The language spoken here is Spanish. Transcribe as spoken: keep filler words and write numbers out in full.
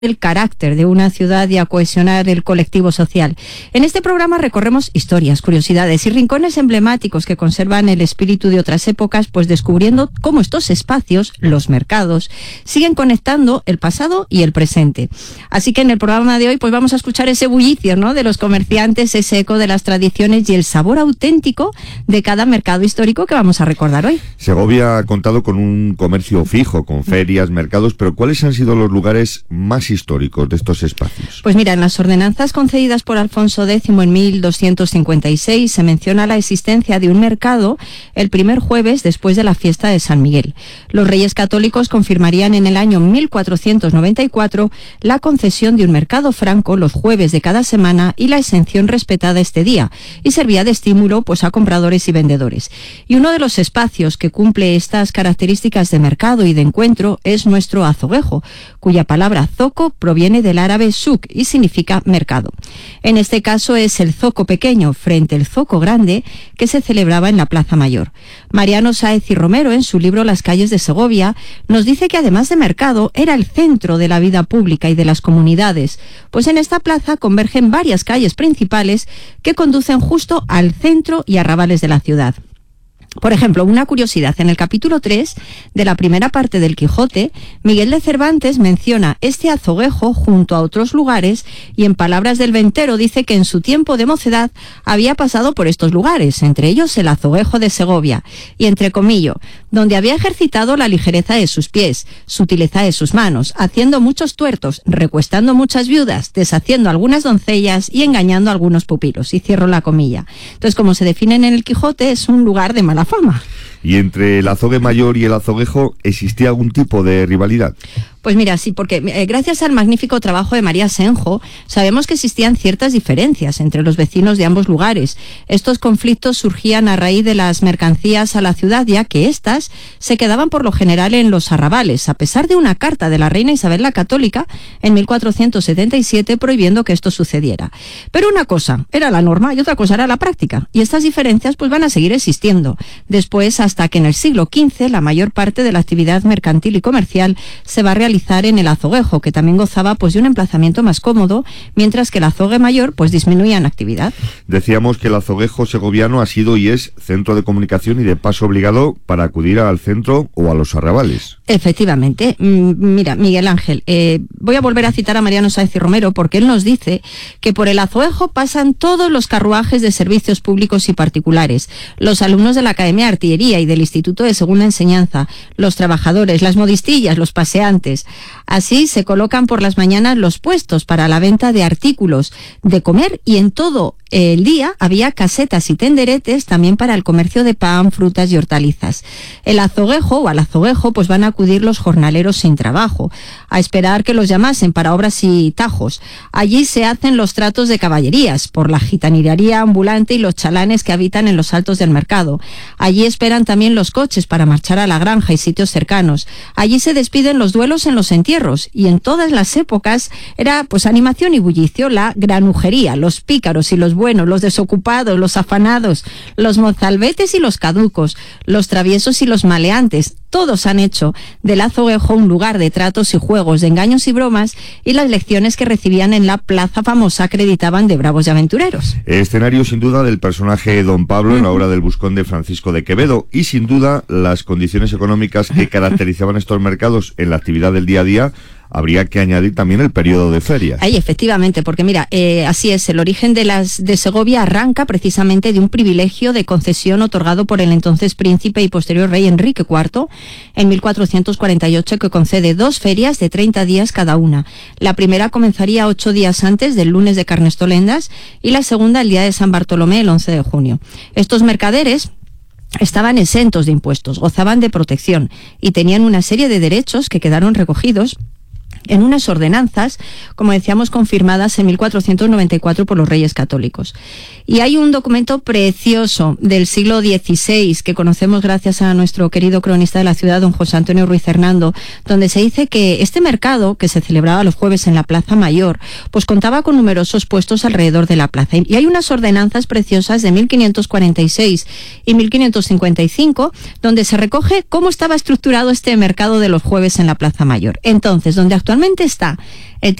el carácter de una ciudad y a cohesionar el colectivo social. En este programa recorremos historias, curiosidades y rincones emblemáticos que conservan el espíritu de otras épocas, pues descubriendo cómo estos espacios, los mercados, siguen conectando el pasado y el presente. Así que en el programa de hoy pues vamos a escuchar ese bullicio, ¿no?, de los comerciantes, ese eco de las tradiciones y el sabor auténtico de cada mercado histórico que vamos a recordar hoy. Segovia ha contado con un comercio fijo, con ferias, mercados, pero ¿cuáles han sido los lugares más históricos de estos espacios? Pues mira, en las ordenanzas concedidas por Alfonso X en mil doscientos cincuenta y seis se menciona la existencia de un mercado el primer jueves después de la fiesta de San Miguel. Los Reyes Católicos confirmarían en el año mil cuatrocientos noventa y cuatro la concesión de un mercado franco los jueves de cada semana y la exención respetada este día, y servía de estímulo pues a compradores y vendedores. Y uno de los espacios que cumple estas características de mercado y de encuentro es nuestro azoguejo, cuya palabra zoco proviene del árabe souk y significa mercado. En este caso es el zoco pequeño frente al zoco grande que se celebraba en la Plaza Mayor. Mariano Sáez y Romero, en su libro Las calles de Segovia, nos dice que además de mercado era el centro de la vida pública y de las comunidades, pues en esta plaza convergen varias calles principales que conducen justo al centro y arrabales de la ciudad. Por ejemplo, una curiosidad, en el capítulo tres de la primera parte del Quijote, Miguel de Cervantes menciona este azoguejo junto a otros lugares y en palabras del ventero dice que en su tiempo de mocedad había pasado por estos lugares, entre ellos el azoguejo de Segovia, y entre comillas, donde había ejercitado la ligereza de sus pies, sutileza de sus manos, haciendo muchos tuertos, recuestando muchas viudas, deshaciendo algunas doncellas y engañando a algunos pupilos, y cierro la comilla. Entonces, como se definen en el Quijote, es un lugar de mala fama. ¿Y entre el azogue mayor y el azoguejo existía algún tipo de rivalidad? Pues mira, sí, porque eh, gracias al magnífico trabajo de María Senjo, sabemos que existían ciertas diferencias entre los vecinos de ambos lugares. Estos conflictos surgían a raíz de las mercancías a la ciudad, ya que éstas se quedaban por lo general en los arrabales, a pesar de una carta de la reina Isabel la Católica en mil cuatrocientos setenta y siete prohibiendo que esto sucediera. Pero una cosa era la norma y otra cosa era la práctica, y estas diferencias pues van a seguir existiendo. Después, hasta que en el siglo quince la mayor parte de la actividad mercantil y comercial se va a realizar en el azoguejo, que también gozaba pues de un emplazamiento más cómodo, mientras que el azogue mayor pues disminuía en actividad. Decíamos que el azoguejo segoviano ha sido y es centro de comunicación y de paso obligado para acudir al centro o a los arrabales. Efectivamente. Mira, Miguel Ángel, eh, voy a volver a citar a Mariano Sáez y Romero porque él nos dice que por el azoguejo pasan todos los carruajes de servicios públicos y particulares, los alumnos de la Academia de Artillería y del Instituto de Segunda Enseñanza, los trabajadores, las modistillas, los paseantes. Así se colocan por las mañanas los puestos para la venta de artículos de comer y en todo el día había casetas y tenderetes también para el comercio de pan, frutas y hortalizas. El azoguejo o al azoguejo pues van a acudir los jornaleros sin trabajo, a esperar que los llamasen para obras y tajos. Allí se hacen los tratos de caballerías por la gitanilería ambulante y los chalanes que habitan en los altos del mercado. Allí esperan también los coches para marchar a la granja y sitios cercanos. Allí se despiden los duelos en los entierros y en todas las épocas era pues animación y bullicio, la granujería, los pícaros y los buenos, los desocupados, los afanados, los mozalbetes y los caducos, los traviesos y los maleantes. Todos han hecho del azoguejo un lugar de tratos y juegos, de engaños y bromas, y las lecciones que recibían en la plaza famosa acreditaban de bravos y aventureros. Escenario sin duda del personaje Don Pablo en la obra del Buscón de Francisco de Quevedo, y sin duda las condiciones económicas que caracterizaban estos mercados en la actividad del día a día. Habría que añadir también el periodo de ferias. Ahí, efectivamente, porque mira, eh, así es, el origen de las de Segovia arranca precisamente de un privilegio de concesión otorgado por el entonces príncipe y posterior rey Enrique cuarto en mil cuatrocientos cuarenta y ocho, que concede dos ferias de treinta días cada una. La primera comenzaría ocho días antes del lunes de Carnestolendas y la segunda el día de San Bartolomé, el once de junio. Estos mercaderes estaban exentos de impuestos, gozaban de protección y tenían una serie de derechos que quedaron recogidos en unas ordenanzas, como decíamos, confirmadas en mil cuatrocientos noventa y cuatro por los Reyes Católicos. Y hay un documento precioso del siglo dieciséis que conocemos gracias a nuestro querido cronista de la ciudad, don José Antonio Ruiz Hernando, donde se dice que este mercado, que se celebraba los jueves en la Plaza Mayor, pues contaba con numerosos puestos alrededor de la plaza. Y hay unas ordenanzas preciosas de mil quinientos cuarenta y seis y mil quinientos cincuenta y cinco, donde se recoge cómo estaba estructurado este mercado de los jueves en la Plaza Mayor. Entonces, donde Actualmente está el